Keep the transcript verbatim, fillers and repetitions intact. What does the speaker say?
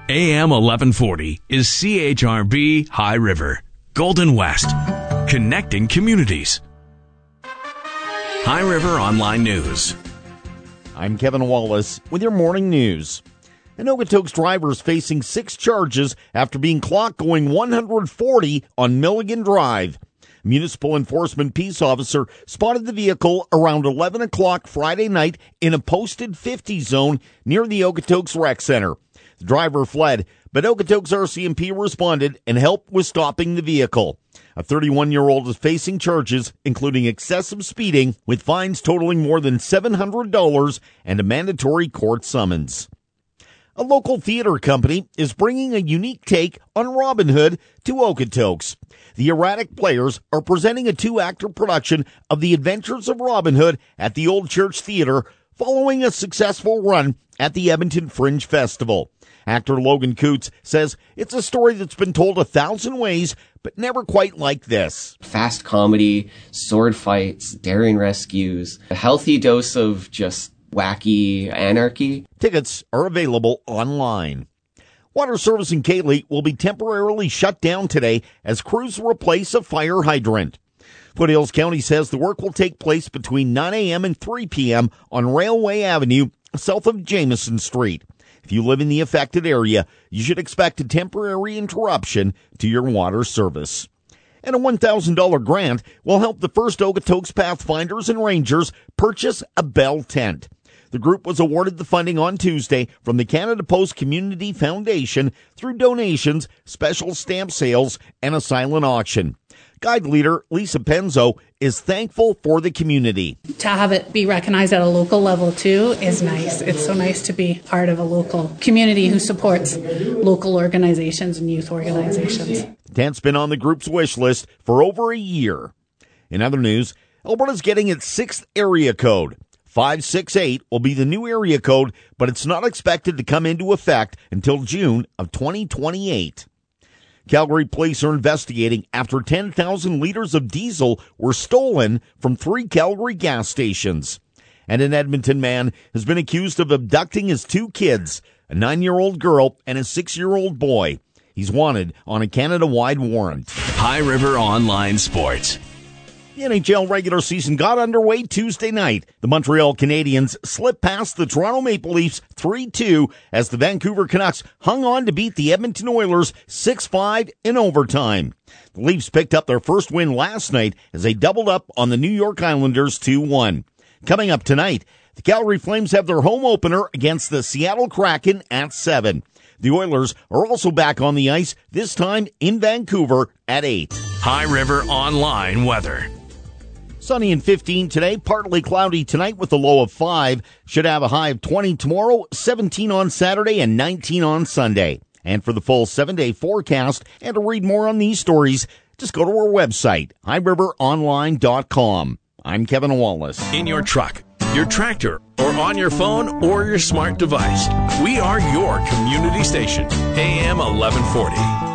A M eleven forty is C H R B High River, Golden West, connecting communities. High River Online News. I'm Kevin Wallace with your morning news. An Okotoks driver is facing six charges after being clocked going one hundred forty on Milligan Drive. A municipal enforcement peace officer spotted the vehicle around eleven o'clock Friday night in a posted fifty zone near the Okotoks Rec Center. The driver fled, but Okotoks R C M P responded and helped with stopping the vehicle. A thirty-one-year-old is facing charges, including excessive speeding, with fines totaling more than seven hundred dollars and a mandatory court summons. A local theater company is bringing a unique take on Robin Hood to Okotoks. The Erratic Players are presenting a two-actor production of The Adventures of Robin Hood at the Old Church Theater following a successful run at the Edmonton Fringe Festival. Actor Logan Coots says it's a story that's been told a thousand ways, but never quite like this. Fast comedy, sword fights, daring rescues, a healthy dose of just wacky anarchy. Tickets are available online. Water service in Kaylee will be temporarily shut down today as crews replace a fire hydrant. Foothills County says the work will take place between nine a.m. and three p.m. on Railway Avenue, south of Jameson Street. If you live in the affected area, you should expect a temporary interruption to your water service. And a one thousand dollars grant will help the First Okotoks Pathfinders and Rangers purchase a Bell tent. The group was awarded the funding on Tuesday from the Canada Post Community Foundation through donations, special stamp sales, and a silent auction. Guide leader Lisa Penzo is thankful for the community. To have it be recognized at a local level too is nice. It's so nice to be part of a local community who supports local organizations and youth organizations. The tent's been on the group's wish list for over a year. In other news, Alberta's getting its sixth area code. five six eight will be the new area code, but it's not expected to come into effect until June of twenty twenty-eight. Calgary police are investigating after ten thousand liters of diesel were stolen from three Calgary gas stations. And an Edmonton man has been accused of abducting his two kids, a nine-year-old girl and a six-year-old boy. He's wanted on a Canada-wide warrant. High River Online Sports. The N H L regular season got underway Tuesday night. The Montreal Canadiens slipped past the Toronto Maple Leafs three two as the Vancouver Canucks hung on to beat the Edmonton Oilers six five in overtime. The Leafs picked up their first win last night as they doubled up on the New York Islanders two one. Coming up tonight, the Calgary Flames have their home opener against the Seattle Kraken at seven. The Oilers are also back on the ice, this time in Vancouver at eight. High River Online Weather. Sunny and fifteen today, partly cloudy tonight with a low of five. Should have a high of twenty tomorrow, seventeen on Saturday, and nineteen on Sunday. And for the full seven-day forecast and to read more on these stories, just go to our website, high river online dot com. I'm Kevin Wallace. In your truck, your tractor, or on your phone or your smart device, we are your community station, A M eleven forty.